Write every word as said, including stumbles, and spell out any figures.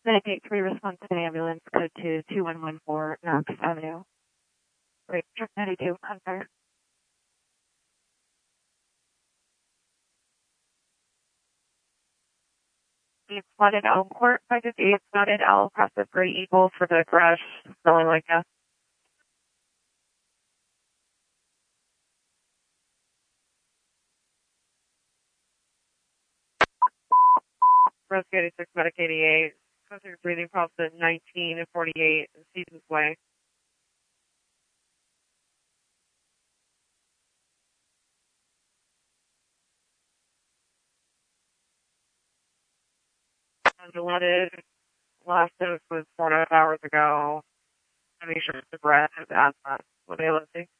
nine eight three response to the ambulance, code to two one one four Knox Avenue. Wait, truck ninety-two, on fire. It's spotted Elmcourt by the eight, spotted Owl across the Gray Eagle for the garage, smelling like gas. Rescue eighty-six, Medic eighty-eight, consider breathing problems at nineteen and forty-eight, Stevens Way. Undilated, last dose was four and a half hours ago. I make sure the breath has asthma. What are they listening?